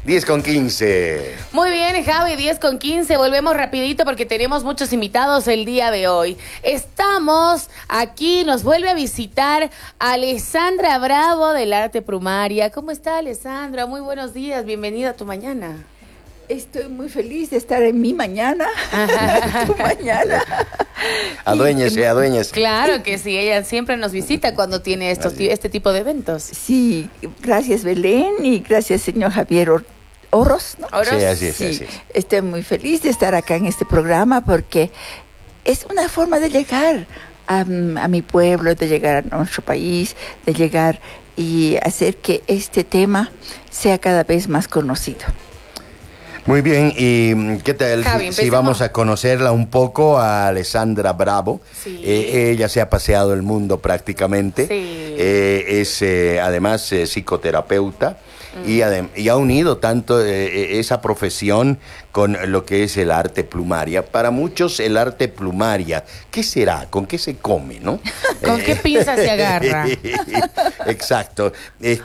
10:15. Muy bien, Javi, 10:15. Volvemos rapidito porque tenemos muchos invitados el día de hoy. Estamos aquí, nos vuelve a visitar Alessandra Bravo del Arte Plumaria. ¿Cómo está, Alessandra? Muy buenos días, bienvenida a tu mañana. Estoy muy feliz de estar en mi mañana. Tu mañana. Aduéñese. Claro que sí, ella siempre nos visita cuando tiene este tipo de eventos. Sí, gracias Belén y gracias señor Javier Oros, ¿no? Oros. Sí, así es, Sí, así es. estoy muy feliz de estar acá en este programa porque es una forma de llegar a mi pueblo, de llegar a nuestro país, de llegar y hacer que este tema sea cada vez más conocido. Muy bien, ¿y qué tal Javi, si empecemos. vamos a conocerla un poco a Alessandra Bravo? Sí. Ella se ha paseado el mundo prácticamente. Sí. Es además psicoterapeuta y ha unido tanto esa profesión con lo que es el arte plumaria. Para muchos el arte plumaria, ¿qué será? ¿Con qué se come, no? ¿Con qué pinza se agarra? Exacto. Es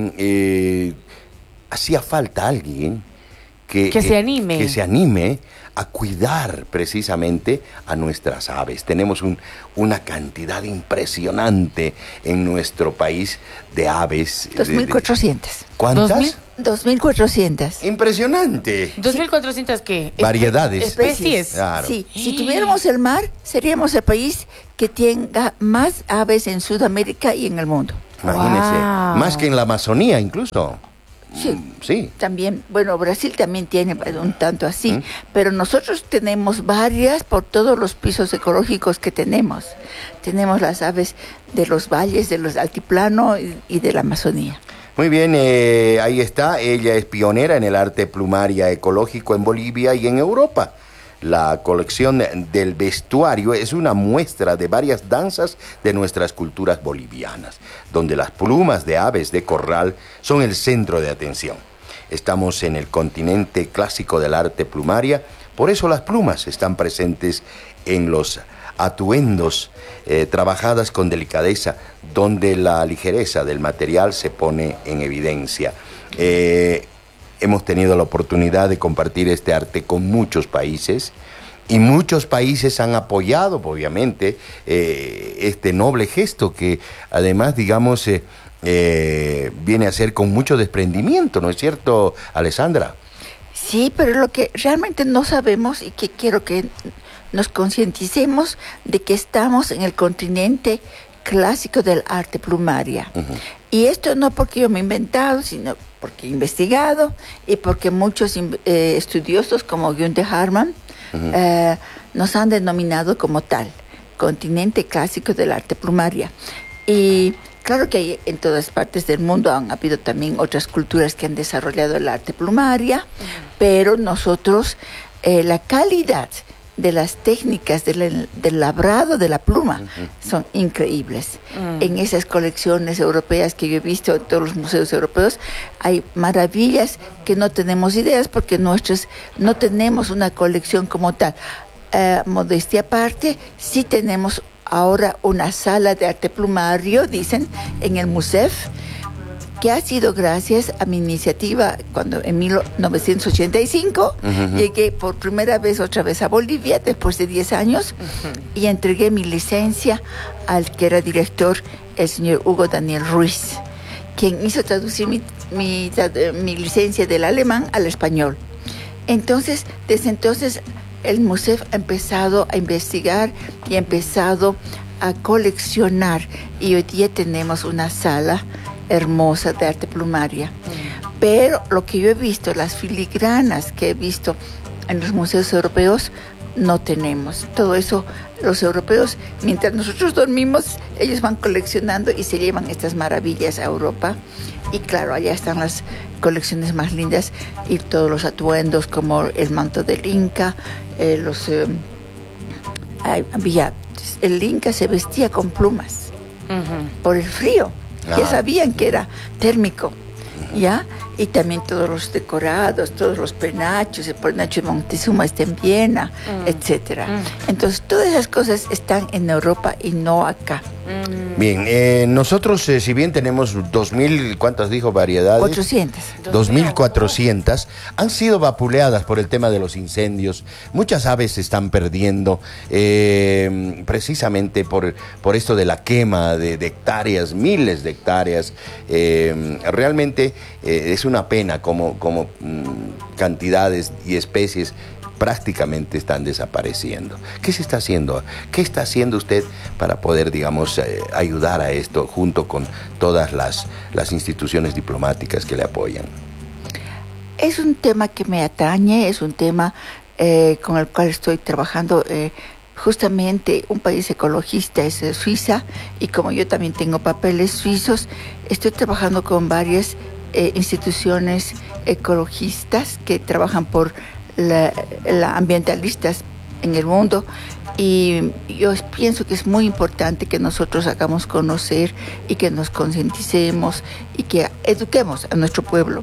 que hacía falta alguien que se anime. Que se anime a cuidar precisamente a nuestras aves. Tenemos una cantidad impresionante en nuestro país de aves. 2.400. ¿Cuántas? 2.400. Impresionante. ¿2.400 qué? Variedades. Especies. Claro. Sí, si tuviéramos el mar, seríamos el país que tenga más aves en Sudamérica y en el mundo. Imagínese. Wow. Más que en la Amazonía incluso. Sí. Sí. También, bueno, Brasil también tiene un tanto así, pero nosotros tenemos varias por todos los pisos ecológicos que tenemos. Tenemos las aves de los valles, de los altiplano y de la Amazonía. Muy bien, ahí está. Ella es pionera en el arte plumaria ecológico en Bolivia y en Europa. La colección del vestuario es una muestra de varias danzas de nuestras culturas bolivianas, donde las plumas de aves de corral son el centro de atención. Estamos en el continente clásico del arte plumaria, por eso las plumas están presentes en los atuendos trabajadas con delicadeza, donde la ligereza del material se pone en evidencia. Hemos tenido la oportunidad de compartir este arte con muchos países y muchos países han apoyado, obviamente, este noble gesto que además, digamos, viene a ser con mucho desprendimiento, ¿no es cierto, Alessandra? Sí, pero lo que realmente no sabemos y que quiero que nos concienticemos de que estamos en el continente clásico del arte plumaria. Y esto no porque yo me he inventado, sino porque he investigado y porque muchos estudiosos como Günther Hartmann nos han denominado como tal, continente clásico del arte plumaria. Y claro que hay, en todas partes del mundo han habido también otras culturas que han desarrollado el arte plumaria, pero nosotros, la calidad de las técnicas del labrado de la pluma son increíbles. En esas colecciones europeas que yo he visto en todos los museos europeos hay maravillas que no tenemos ideas porque nuestras no tenemos una colección como tal. Modestia aparte, sí tenemos ahora una sala de arte plumario, dicen, en el MUSEF, que ha sido gracias a mi iniciativa cuando en 1985 llegué por primera vez otra vez a Bolivia después de 10 años y entregué mi licencia al que era director, el señor Hugo Daniel Ruiz, quien hizo traducir mi licencia del alemán al español. Entonces, desde entonces el museo ha empezado a investigar y ha empezado a coleccionar y hoy día tenemos una sala hermosa de arte plumaria. Pero lo que yo he visto, las filigranas que he visto en los museos europeos, no tenemos. Todo eso, los europeos, mientras nosotros dormimos, ellos van coleccionando y se llevan estas maravillas a Europa. Y claro, allá están las colecciones más lindas y todos los atuendos como el manto del Inca, el Inca se vestía con plumas por el frío. Ya sabían que era térmico, ¿ya? Y también todos los decorados, todos los penachos, el penacho de Montezuma está en Viena, etcétera. Entonces, todas esas cosas están en Europa y no acá. Bien, nosotros, si bien tenemos 2.000, ¿cuántas dijo variedades? 400. 2.400, han sido vapuleadas por el tema de los incendios. Muchas aves se están perdiendo, precisamente por esto de la quema de hectáreas, miles de hectáreas. Realmente es una pena como cantidades y especies prácticamente están desapareciendo. ¿Qué se está haciendo? ¿Qué está haciendo usted para poder, digamos, ayudar a esto junto con todas las instituciones diplomáticas que le apoyan? Es un tema que me atañe, es un tema con el cual estoy trabajando. Justamente un país ecologista es Suiza, y como yo también tengo papeles suizos, estoy trabajando con varias instituciones ecologistas que trabajan por la ambientalistas en el mundo, y yo pienso que es muy importante que nosotros hagamos conocer y que nos concienticemos y que eduquemos a nuestro pueblo.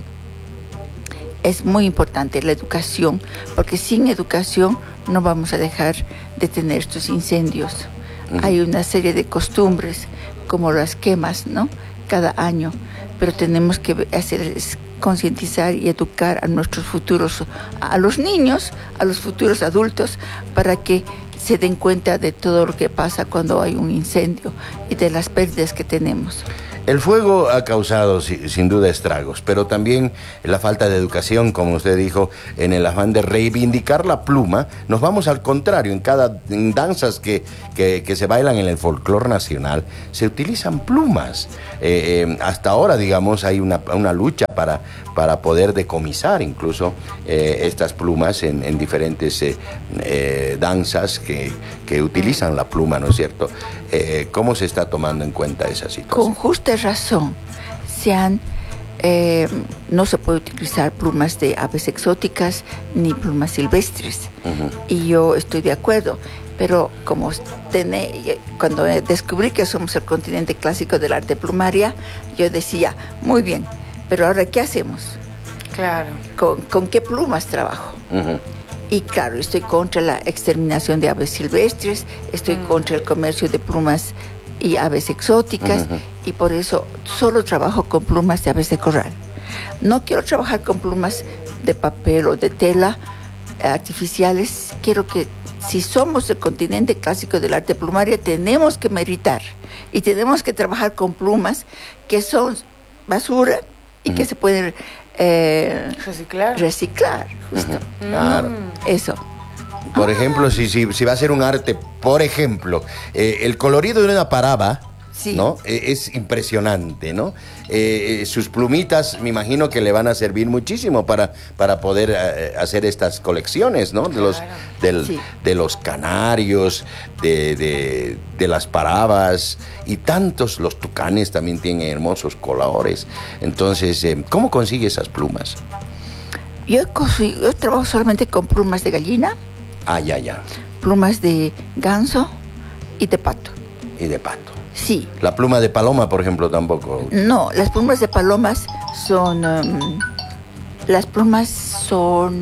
Es muy importante la educación, porque sin educación no vamos a dejar de tener estos incendios. Hay una serie de costumbres, como las quemas, ¿no?, cada año, pero tenemos que concientizar y educar a nuestros futuros, a los niños, a los futuros adultos, para que se den cuenta de todo lo que pasa cuando hay un incendio y de las pérdidas que tenemos. El fuego ha causado sin duda estragos, pero también la falta de educación, como usted dijo, en el afán de reivindicar la pluma. Nos vamos al contrario, en danzas que se bailan en el folclore nacional, se utilizan plumas. Hasta ahora, digamos, hay una lucha para poder decomisar incluso estas plumas en diferentes danzas que utilizan la pluma, ¿no es cierto? ¿Cómo se está tomando en cuenta esa situación? Con justa razón, no se puede utilizar plumas de aves exóticas ni plumas silvestres. Y yo estoy de acuerdo, pero cuando descubrí que somos el continente clásico del arte plumaria, yo decía, muy bien, pero ahora ¿qué hacemos? Claro. ¿Con qué plumas trabajo? Y claro, estoy contra la exterminación de aves silvestres, estoy contra el comercio de plumas y aves exóticas, y por eso solo trabajo con plumas de aves de corral. No quiero trabajar con plumas de papel o de tela artificiales. Quiero que, si somos el continente clásico del arte plumaria, tenemos que meritar y tenemos que trabajar con plumas que son basura y que se pueden reciclar, justo. Claro. Eso. Por ejemplo, si va a ser un arte, por ejemplo, el colorido de una paraba, sí, ¿no? Es impresionante, ¿no? Sus plumitas, me imagino que le van a servir muchísimo para poder hacer estas colecciones, ¿no? De los canarios, de las parabas, y tantos, los tucanes también tienen hermosos colores. Entonces, ¿cómo consigue esas plumas? Yo trabajo solamente con plumas de gallina. Ya. Plumas de ganso y de pato. Y de pato. Sí. La pluma de paloma, por ejemplo, tampoco. No, las plumas de palomas son... las plumas son...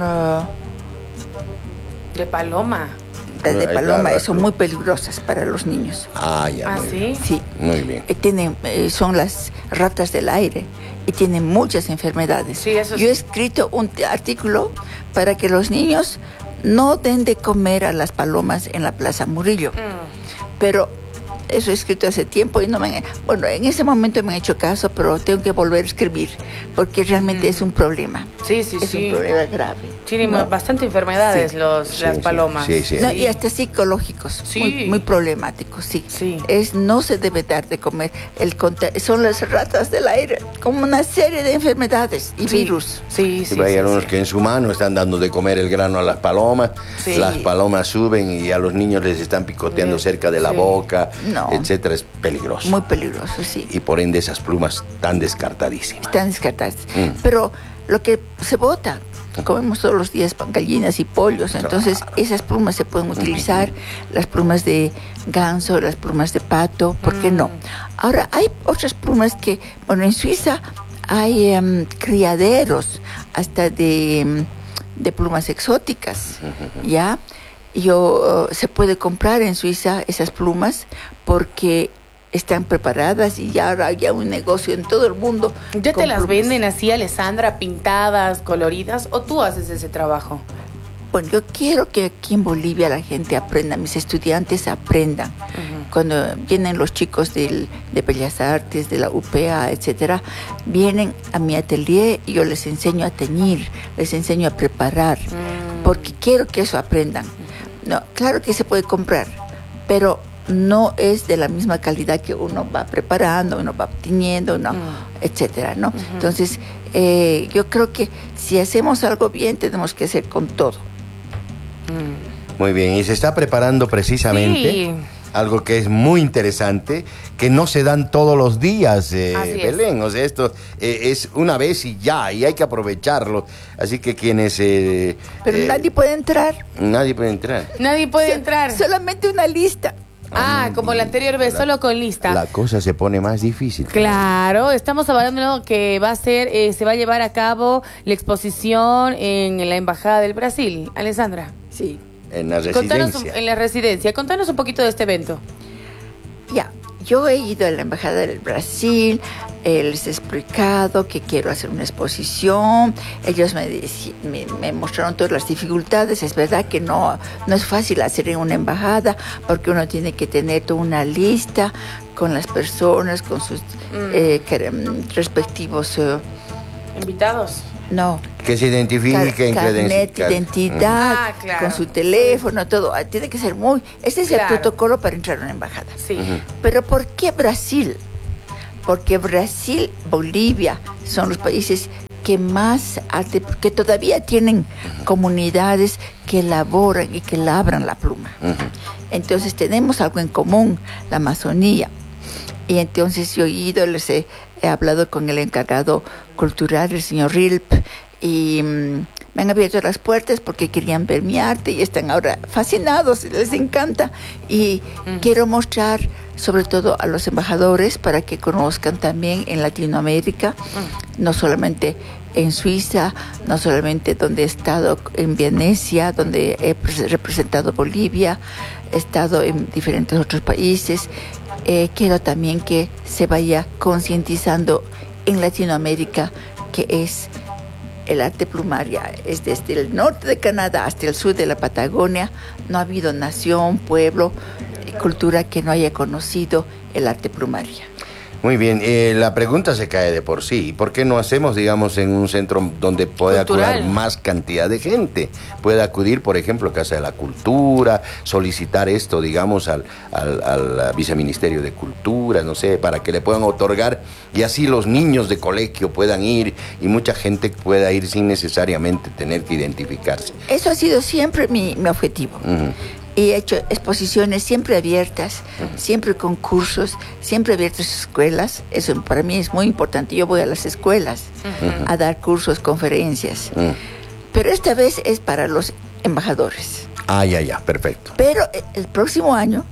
¿De paloma? Las de paloma son muy peligrosas para los niños. Ya. ¿Sí? Sí. Muy bien. Son las ratas del aire y tienen muchas enfermedades. Sí, eso Yo he escrito un artículo para que los niños no den de comer a las palomas en la Plaza Murillo. Pero eso he escrito hace tiempo y en ese momento me han hecho caso, pero tengo que volver a escribir porque realmente es un problema. Sí. Es un problema grave. Tienen bastante enfermedades las palomas. Sí. No, y hasta psicológicos, muy problemáticos, sí. No se debe dar de comer. Son las ratas del aire, como una serie de enfermedades y virus. Sí. Hay algunos que en su mano están dando de comer el grano a las palomas. Sí. Las palomas suben y a los niños les están picoteando cerca de la boca, etcétera. Es peligroso. Muy peligroso, sí. Y por ende esas plumas están descartadísimas. Están descartadas. Pero lo que se bota, comemos todos los días gallinas y pollos, entonces esas plumas se pueden utilizar, las plumas de ganso, las plumas de pato, ¿por qué no? Ahora, hay otras plumas que, en Suiza hay criaderos hasta de plumas exóticas, ¿ya? Se puede comprar en Suiza esas plumas porque están preparadas y ya ahora hay un negocio en todo el mundo. ¿Ya te las plumas. venden así, Alessandra, pintadas, coloridas, o tú haces ese trabajo? Bueno, yo quiero que aquí en Bolivia la gente aprenda, mis estudiantes aprendan. Cuando vienen los chicos de Bellas Artes, de la UPA, etcétera, vienen a mi atelier y yo les enseño a teñir, les enseño a preparar, porque quiero que eso aprendan. No, claro que se puede comprar, pero no es de la misma calidad que uno va preparando, uno va tiñendo, etcétera, ¿no? Entonces, yo creo que si hacemos algo bien, tenemos que hacer con todo. Muy bien, y se está preparando precisamente algo que es muy interesante, que no se dan todos los días, Belén. O sea, esto es una vez y ya, y hay que aprovecharlo. Así que quienes... Pero nadie puede entrar. Nadie puede entrar. Nadie puede entrar. Solamente una lista. Como la anterior vez, solo con lista. La cosa se pone más difícil. Claro, estamos hablando que va a ser, se va a llevar a cabo la exposición en la Embajada del Brasil. Alessandra. Sí. En la residencia. En la residencia. Contanos un poquito de este evento. Ya, yo he ido a la Embajada del Brasil, les he explicado que quiero hacer una exposición, ellos me mostraron todas las dificultades. Es verdad que no es fácil hacer en una embajada, porque uno tiene que tener toda una lista con las personas, con sus respectivos... ¿Invitados? No. Que se identifiquen, carnet de identidad, claro. con su teléfono, todo. Tiene que ser muy... Este es Claro. el protocolo para entrar a una embajada. Sí. Pero ¿por qué Brasil? Porque Brasil, Bolivia son los países que más arte, que todavía tienen comunidades que elaboran y que labran la pluma. Entonces tenemos algo en común, la Amazonía. Y entonces yo he ido, he hablado con el encargado cultural, el señor Rilp, y me han abierto las puertas porque querían ver mi arte y están ahora fascinados, les encanta. Y quiero mostrar sobre todo a los embajadores para que conozcan también en Latinoamérica, no solamente en Suiza, no solamente donde he estado en Venecia, donde he representado Bolivia, he estado en diferentes otros países. Quiero también que se vaya concientizando en Latinoamérica, que es el arte plumaria, es desde el norte de Canadá hasta el sur de la Patagonia. No ha habido nación, pueblo, cultura que no haya conocido el arte plumaria. Muy bien, la pregunta se cae de por sí. ¿Por qué no hacemos, digamos, en un centro donde pueda acudir más cantidad de gente? Puede acudir, por ejemplo, a Casa de la Cultura, solicitar esto, digamos, al Viceministerio de Cultura, no sé, para que le puedan otorgar y así los niños de colegio puedan ir y mucha gente pueda ir sin necesariamente tener que identificarse. Eso ha sido siempre mi objetivo. Y he hecho exposiciones siempre abiertas, siempre concursos, siempre abiertas a escuelas. Eso para mí es muy importante. Yo voy a las escuelas a dar cursos, conferencias. Pero esta vez es para los embajadores. Ya, perfecto. Pero el próximo año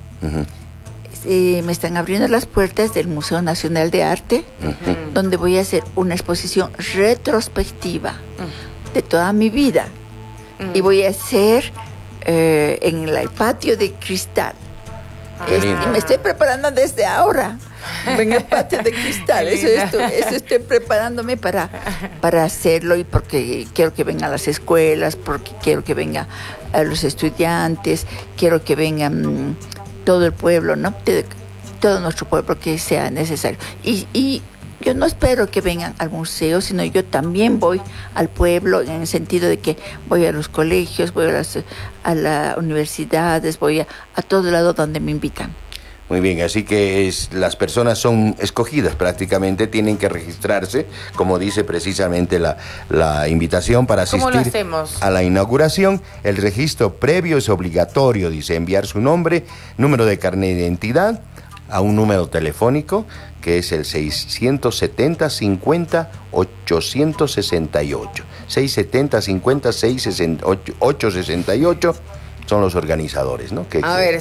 me están abriendo las puertas del Museo Nacional de Arte, donde voy a hacer una exposición retrospectiva de toda mi vida. Y voy a hacer... en el patio de cristal. Y me estoy preparando desde ahora en el patio de cristal. Eso estoy preparándome para hacerlo, y porque quiero que vengan las escuelas, porque quiero que vengan los estudiantes, quiero que vengan todo el pueblo, ¿no? Todo nuestro pueblo que sea necesario. Y yo no espero que vengan al museo, sino yo también voy al pueblo, en el sentido de que voy a los colegios, voy a las universidades, voy a todo lado donde me invitan. Muy bien, así que las personas son escogidas prácticamente, tienen que registrarse, como dice precisamente la invitación para asistir. ¿Cómo lo hacemos? A la inauguración. El registro previo es obligatorio, dice, enviar su nombre, número de carnet de identidad, a un número telefónico que es el 670-50-868. 670-50-868 son los organizadores, ¿no? A ver,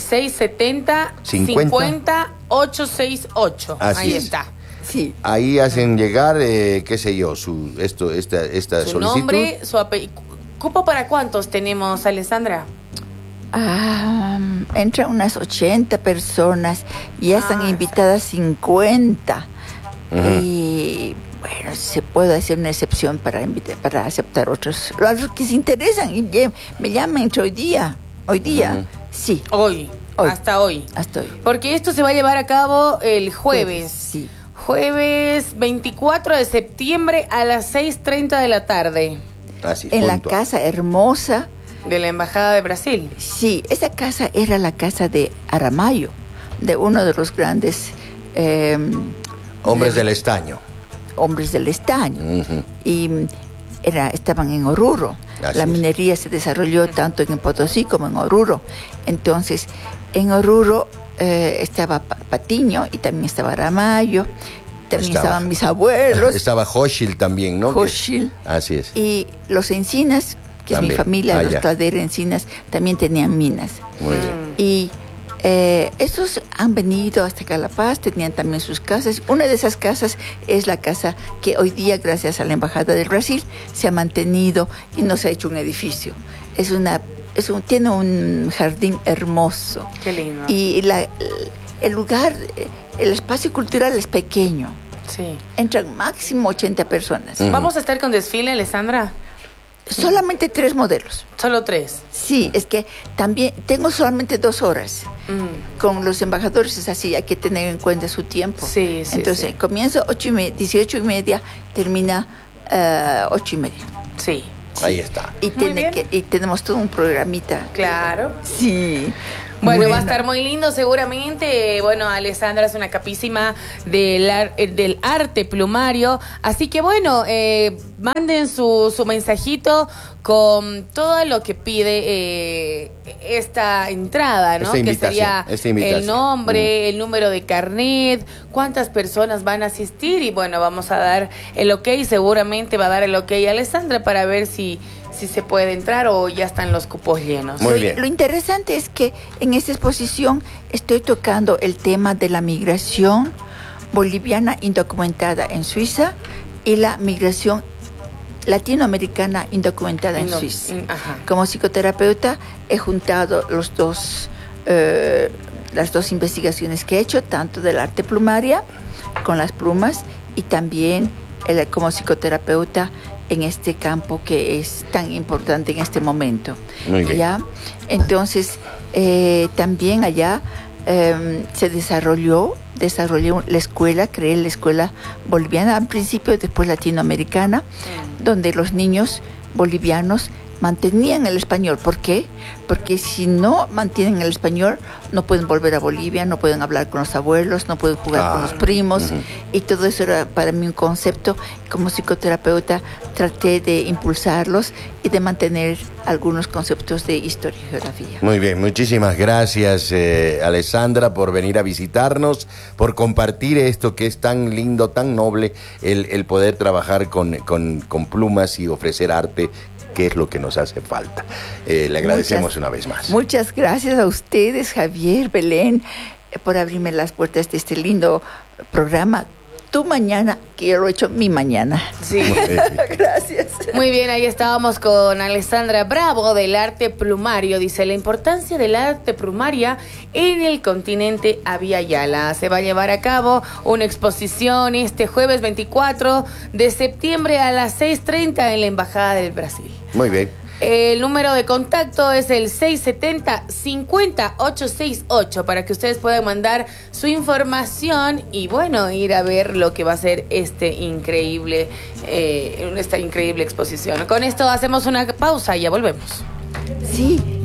670-50-868. Ahí está. Sí. Ahí hacen llegar, qué sé yo, esta Su solicitud. nombre, su apellido. ¿Cupo para cuántos tenemos, Alessandra? Entran unas 80 personas, ya están invitadas 50. Y bueno, se puede hacer una excepción para aceptar otros. Los que se interesan y me llaman entre hoy día. Sí. Hoy. Hasta hoy. Porque esto se va a llevar a cabo el jueves. Sí. Jueves 24 de septiembre a las 6:30 de la tarde. Así, en la casa hermosa de la Embajada de Brasil. Sí, esa casa era la casa de Aramayo, de uno de los grandes hombres del estaño. Y estaban en Oruro. La minería se desarrolló tanto en Potosí como en Oruro. Entonces, en Oruro estaba Patiño y también estaba Aramayo. También estaban mis abuelos. Estaba Xochitl también, ¿no? Xochitl. Así es. Y los Encinas, que también es mi familia, los Caldera Encinas, también tenían minas. Muy bien. Y estos han venido hasta acá a La Paz, tenían también sus casas. Una de esas casas es la casa que hoy día, gracias a la Embajada del Brasil, se ha mantenido y no se ha hecho un edificio. Tiene un jardín hermoso. Qué lindo. Y el lugar, el espacio cultural es pequeño. Sí. Entran máximo 80 personas. ¿Vamos a estar con desfile, Alessandra? Solamente 3 modelos. ¿Solo 3? Sí, es que también tengo solamente 2 horas. Con los embajadores es así, hay que tener en cuenta su tiempo. Sí. Entonces, comienzo 18:30, termina 8:30. Sí. Ahí está. Y tenemos todo un programita. Claro. Sí. Bueno, va a estar muy lindo seguramente. Bueno, Alessandra es una capísima del arte plumario. Así que bueno, manden su mensajito con todo lo que pide esta entrada, ¿no? Que sería el nombre, el número de carnet, cuántas personas van a asistir. Y bueno, vamos a dar el ok. Seguramente va a dar el ok a Alessandra para ver si se puede entrar o ya están los cupos llenos. Muy bien. Lo interesante es que en esta exposición estoy tocando el tema de la migración boliviana indocumentada en Suiza y la migración latinoamericana indocumentada en Suiza. Como psicoterapeuta he juntado las dos investigaciones que he hecho, tanto del arte plumaria con las plumas y también como psicoterapeuta en este campo que es tan importante en este momento. Muy bien. ¿Ya? Entonces, también allá se desarrolló la escuela, creé la escuela boliviana, al principio, después latinoamericana, donde los niños bolivianos mantenían el español. ¿Por qué? Porque si no mantienen el español, no pueden volver a Bolivia, no pueden hablar con los abuelos, no pueden jugar con los primos. Y todo eso era para mí un concepto. Como psicoterapeuta traté de impulsarlos y de mantener algunos conceptos de historia y geografía. Muy bien, muchísimas gracias, Alessandra, por venir a visitarnos, por compartir esto que es tan lindo, tan noble, el poder trabajar con plumas y ofrecer arte, que es lo que nos hace falta. Le agradecemos una vez más. Muchas gracias a ustedes, Javier, Belén, por abrirme las puertas de este lindo programa. Tu mañana, que yo lo he hecho mi mañana. Sí. Gracias. Muy bien, ahí estábamos con Alessandra Bravo del arte plumario. Dice, la importancia del arte plumaria en el continente Abya Yala. Se va a llevar a cabo una exposición este jueves 24 de septiembre a las 6:30 en la Embajada del Brasil. Muy bien. El número de contacto es el 670-50868 para que ustedes puedan mandar su información y bueno, ir a ver lo que va a ser esta increíble exposición. Con esto hacemos una pausa y ya volvemos. Sí.